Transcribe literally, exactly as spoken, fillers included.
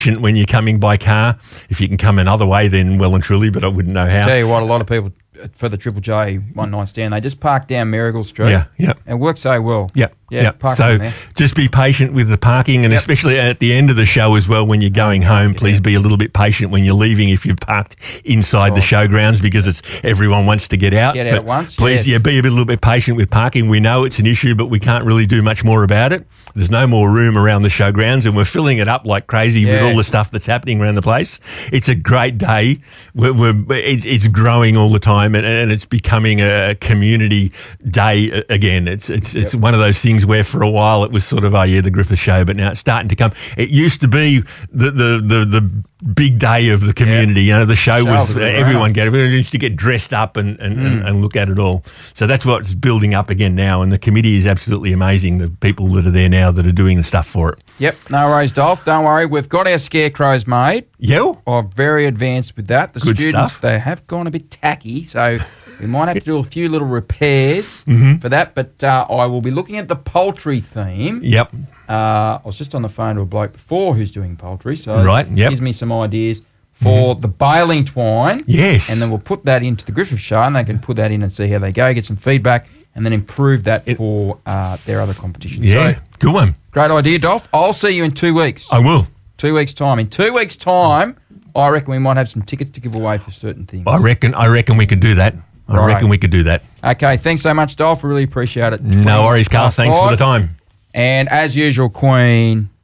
when you're coming by car. If you can come another way, then well and truly, but I wouldn't know how. Tell you what, a lot of people for the Triple J one night stand, they just park down Marigold Street. Yeah, yeah. And it works so well. Yeah, yeah. yeah. Park so there. just be patient with the parking, and Yep. especially at the end of the show as well, when you're going home, please be a little bit patient when you're leaving if you've parked inside the showgrounds, because it's everyone wants to get out. Get out But at once, Please, yes. yeah, be a, bit, a little bit patient with parking. We know it's an issue, but we can't really do much more about it. There's no more room around the showgrounds, and we're filling it up like crazy with Yeah. all the stuff that's happening around the place. It's a great day. We're, we're, it's, it's growing all the time, and, and it's becoming a community day again. It's it's it's Yep. one of those things where for a while it was sort of, oh yeah, the Griffith show, but now it's starting to come. It used to be the the the, the big day of the community. You know, the show Show was was uh, a big everyone runner. get everyone used to get dressed up and and, Mm. and and look at it all. So that's what's building up again now, and the committee is absolutely amazing. The people that are there now that are doing the stuff for it. Yep, no worries, Dolph. Don't worry. We've got our scarecrows made. Yeah. I'm very advanced with that. The Good students, stuff. they have gone a bit tacky, so we might have to do a few little repairs Mhm. for that. But uh, I will be looking at the poultry theme. Yep. Uh, I was just on the phone to a bloke before who's doing poultry, so Right, it yep. gives me some ideas for the baling twine. Yes. And then we'll put that into the Griffith show, and they can put that in and see how they go, get some feedback, and then improve that for uh, their other competitions. Yeah. So, Good one. great idea, Dolph. I'll see you in two weeks. I will. Two weeks' time. In two weeks' time, I reckon we might have some tickets to give away for certain things. I reckon. I reckon we could do that. I Right. reckon we could do that. Okay, thanks so much, Dolph. Really appreciate it. No worries, Carl. Past Thanks for the five. time. And as usual, Queen,